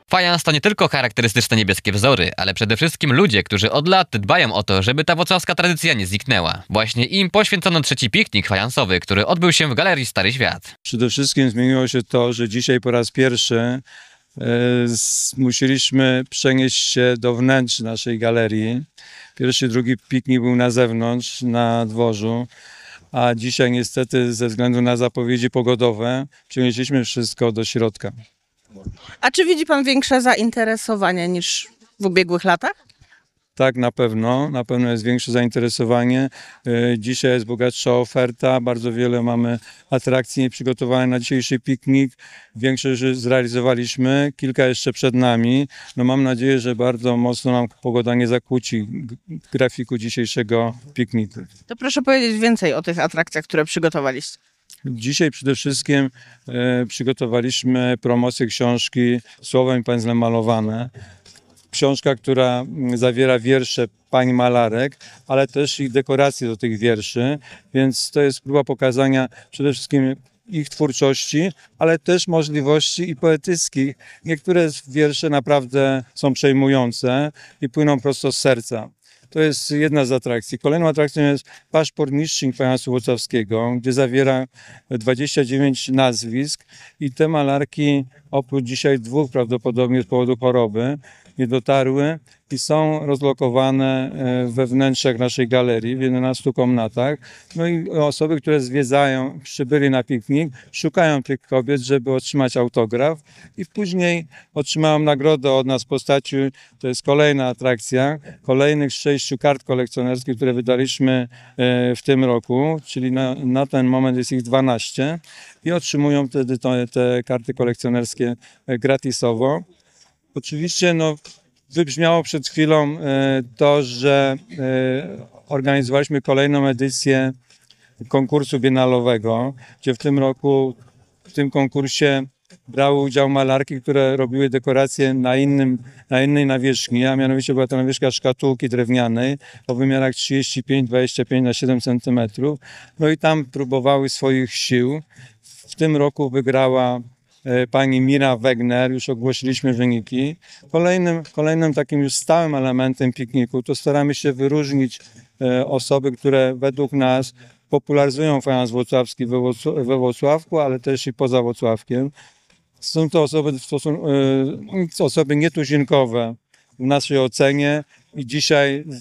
Fajans to nie tylko charakterystyczne niebieskie wzory, ale przede wszystkim ludzie, którzy od lat dbają o to, żeby ta włocławska tradycja nie zniknęła. Właśnie im poświęcono trzeci piknik fajansowy, który odbył się w Galerii Stary Świat. Przede wszystkim zmieniło się to, że dzisiaj po raz pierwszy musieliśmy przenieść się do wnętrz naszej galerii. Pierwszy i drugi piknik był na zewnątrz, na dworzu, a dzisiaj niestety ze względu na zapowiedzi pogodowe przenieśliśmy wszystko do środka. A czy widzi pan większe zainteresowanie niż w ubiegłych latach? Tak, na pewno jest większe zainteresowanie. Dzisiaj jest bogatsza oferta, bardzo wiele mamy atrakcji przygotowanych na dzisiejszy piknik. Większość zrealizowaliśmy, kilka jeszcze przed nami. No mam nadzieję, że bardzo mocno nam pogoda nie zakłóci grafiku dzisiejszego pikniku. To proszę powiedzieć więcej o tych atrakcjach, które przygotowaliście. Dzisiaj przede wszystkim przygotowaliśmy promocję książki Słowem i pędzlem malowane. Książka, która zawiera wiersze pań malarek, ale też ich dekoracje do tych wierszy, więc to jest próba pokazania przede wszystkim ich twórczości, ale też możliwości i poetyckich. Niektóre wiersze naprawdę są przejmujące i płyną prosto z serca. To jest jedna z atrakcji. Kolejną atrakcją jest paszport mistrzyń fajansu włocławskiego, gdzie zawiera 29 nazwisk i te malarki, oprócz dzisiaj dwóch prawdopodobnie z powodu choroby, nie dotarły i są rozlokowane we wnętrzach naszej galerii w 11 komnatach. No i osoby, które zwiedzają, przybyli na piknik, szukają tych kobiet, żeby otrzymać autograf i później otrzymają nagrodę od nas w postaci, to jest kolejna atrakcja, kolejnych 6 kart kolekcjonerskich, które wydaliśmy w tym roku, czyli na ten moment jest ich 12 i otrzymują wtedy te karty kolekcjonerskie gratisowo. Oczywiście wybrzmiało przed chwilą to, że organizowaliśmy kolejną edycję konkursu biennalowego, gdzie w tym roku w tym konkursie brały udział malarki, które robiły dekoracje na innej nawierzchni, a mianowicie była to nawierzchnia szkatułki drewnianej o wymiarach 35-25 na 7 cm. No i tam próbowały swoich sił. W tym roku wygrała pani Mira Wegner, już ogłosiliśmy wyniki. Kolejnym takim już stałym elementem pikniku to staramy się wyróżnić osoby, które według nas popularyzują fajans włocławski we Włocławku, ale też i poza Włocławkiem. Są to osoby nietuzinkowe w naszej ocenie i dzisiaj